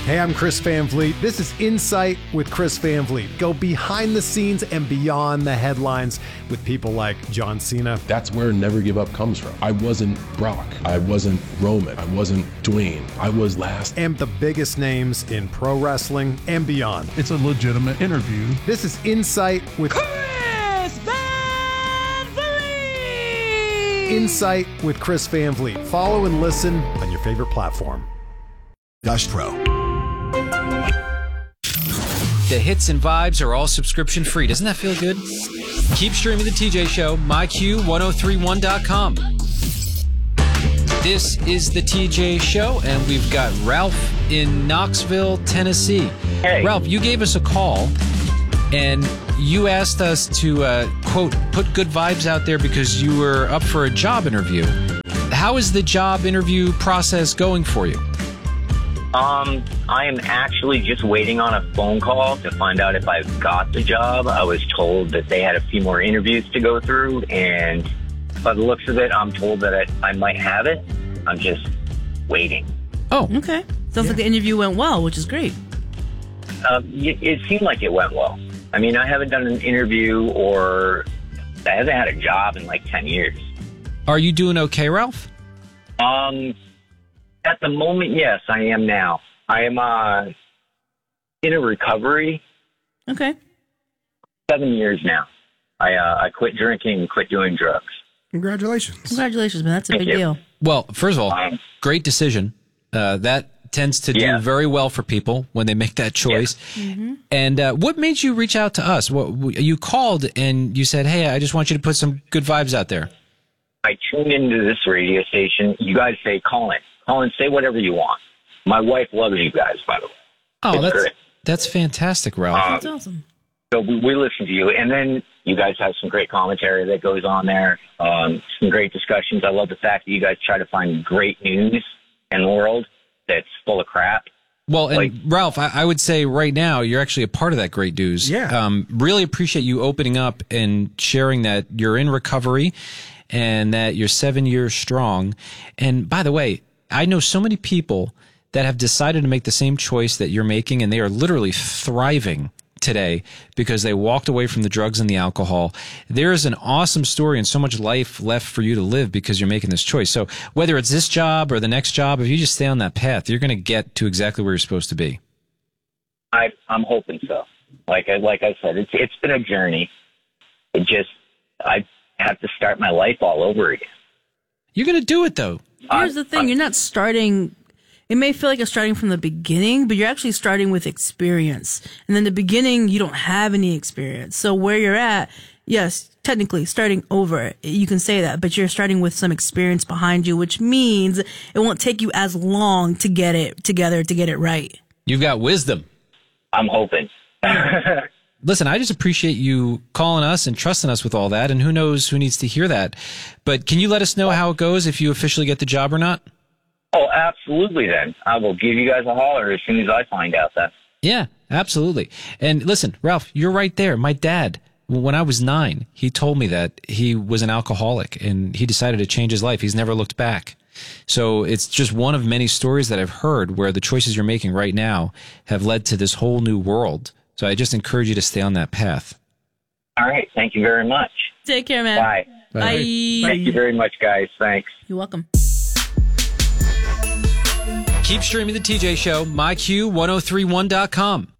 Hey, I'm Chris Van Vliet. This is Insight with Chris Van Vliet. Go behind the scenes and beyond the headlines with people like John Cena. That's where Never Give Up comes from. I wasn't Brock. I wasn't Roman. I wasn't Dwayne. I was last. And the biggest names in pro wrestling and beyond. It's a legitimate interview. This is Insight with Chris Van Vliet. Insight with Chris Van Vliet. Follow and listen on your favorite platform. Gush Pro. The hits and vibes are all subscription free. Doesn't that feel good? Keep streaming the TJ Show, myq1031.com. This is the TJ Show, and we've got Ralph in Knoxville, Tennessee. Hey. Ralph, you gave us a call, and you asked us to, quote, put good vibes out there because you were up for a job interview. How is the job interview process going for you? I am actually just waiting on a phone call to find out if I've got the job. I was told that they had a few more interviews to go through, and by the looks of it, I'm told that I might have it. I'm just waiting. Oh. Okay. Sounds like the interview went well, which is great. It seemed like it went well. I mean, I haven't done an interview or I haven't had a job in like 10 years. Are you doing okay, Ralph? At the moment, yes, I am now. I am in a recovery. Okay. 7 years now. I quit drinking and quit doing drugs. Congratulations. Congratulations, man. That's a Thank big you. deal. Well, first of all, great decision. That tends to do very well for people when they make that choice. Yeah. Mm-hmm. And what made you reach out to us? You called and you said, hey, I just want you to put some good vibes out there. I tuned into this radio station. You guys say, call in. Call in, say whatever you want. My wife loves you guys, by the way. Oh, It's that's fantastic, Ralph. That's awesome. So we listen to you, and then you guys have some great commentary that goes on there, some great discussions. I love the fact that you guys try to find great news in the world that's full of crap. Well, and Ralph, I would say right now you're actually a part of that great news. Yeah. Really appreciate you opening up and sharing that you're in recovery and that you're 7 years strong. And by the way, I know so many people that have decided to make the same choice that you're making, and they are literally thriving today because they walked away from the drugs and the alcohol. There is an awesome story and so much life left for you to live because you're making this choice. So whether it's this job or the next job, if you just stay on that path, you're going to get to exactly where you're supposed to be. I'm hoping so. Like I said, it's been a journey. I have to start my life all over again. You're going to do it, though. Here's the thing. You're not starting. It may feel like you're starting from the beginning, but you're actually starting with experience. And then the beginning, you don't have any experience. So where you're at, yes, technically starting over, you can say that, but you're starting with some experience behind you, which means it won't take you as long to get it together, to get it right. You've got wisdom. I'm hoping. Listen, I just appreciate you calling us and trusting us with all that, and who knows who needs to hear that. But can you let us know how it goes if you officially get the job or not? Oh, absolutely then. I will give you guys a holler as soon as I find out that. Yeah, absolutely. And listen, Ralph, you're right there. My dad, when I was 9, he told me that he was an alcoholic, and he decided to change his life. He's never looked back. So it's just one of many stories that I've heard where the choices you're making right now have led to this whole new world. So I just encourage you to stay on that path. All right. Thank you very much. Take care, man. Bye. Bye. Thank you very much, guys. Thanks. You're welcome. Keep streaming the TJ Show, myq1031.com.